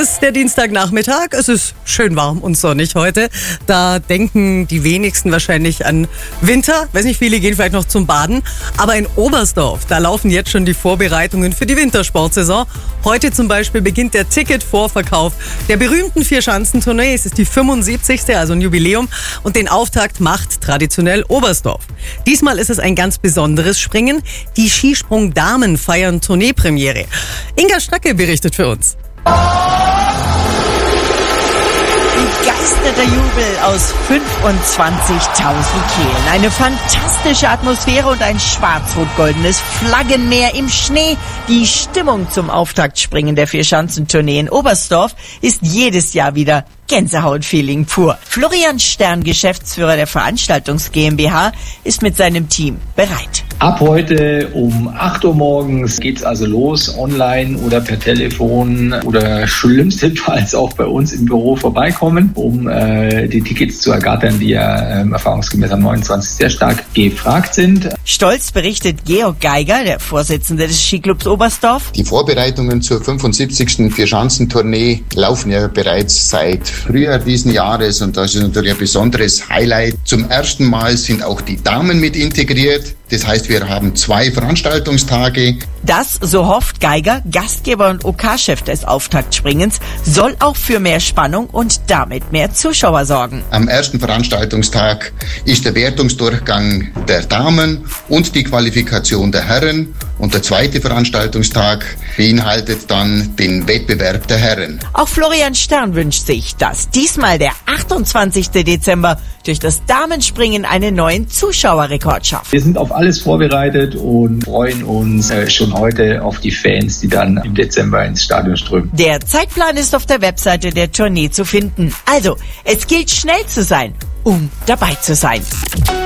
ist der Dienstagnachmittag. Es ist schön warm und sonnig heute. Da denken die wenigsten wahrscheinlich an Winter. Weiß nicht, viele gehen vielleicht noch zum Baden. Aber in Oberstdorf, da laufen jetzt schon die Vorbereitungen für die Wintersportsaison. Heute zum Beispiel beginnt der Ticketvorverkauf der berühmten Vierschanzentournee. Es ist die 75., also ein Jubiläum. Und den Auftakt macht traditionell Oberstdorf. Diesmal ist es ein ganz besonderes Springen. Die Skisprung-Damen feiern Tourneepremiere. Inga Stracke berichtet für uns. Begeisterter Jubel aus 25.000 Kehlen. Eine fantastische Atmosphäre und ein schwarz-rot-goldenes Flaggenmeer im Schnee. Die Stimmung zum Auftaktspringen der Vierschanzentournee in Oberstdorf ist jedes Jahr wieder Gänsehaut-Feeling pur. Florian Stern, Geschäftsführer der Veranstaltungs GmbH, ist mit seinem Team bereit. Ab heute um 8 Uhr morgens geht's also los, online oder per Telefon oder schlimmstenfalls auch bei uns im Büro vorbeikommen, um die Tickets zu ergattern, die ja erfahrungsgemäß am 29. sehr stark gefragt sind. Stolz berichtet Georg Geiger, der Vorsitzende des Skiclubs Oberstdorf. Die Vorbereitungen zur 75. Vierschanzentournee laufen ja bereits seit Frühjahr diesen Jahres und das ist natürlich ein besonderes Highlight. Zum ersten Mal sind auch die Damen mit integriert. Das heißt, wir haben 2 Veranstaltungstage. Das, so hofft Geiger, Gastgeber und OK-Chef des Auftaktspringens, soll auch für mehr Spannung und damit mehr Zuschauer sorgen. Am ersten Veranstaltungstag ist der Wertungsdurchgang der Damen und die Qualifikation der Herren. Und der zweite Veranstaltungstag beinhaltet dann den Wettbewerb der Herren. Auch Florian Stern wünscht sich, dass diesmal der 28. Dezember durch das Damenspringen einen neuen Zuschauerrekord schafft. Wir sind auf alles vorbereitet und freuen uns schon heute auf die Fans, die dann im Dezember ins Stadion strömen. Der Zeitplan ist auf der Webseite der Tournee zu finden. Also, es gilt schnell zu sein, um dabei zu sein.